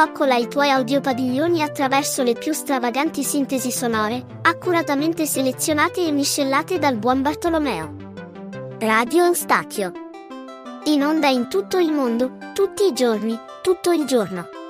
coccola i tuoi audiopadiglioni attraverso le più stravaganti sintesi sonore, accuratamente selezionate e miscellate dal buon Bartolomeo. Radio Eustachio. In onda in tutto il mondo, tutti i giorni, tutto il giorno.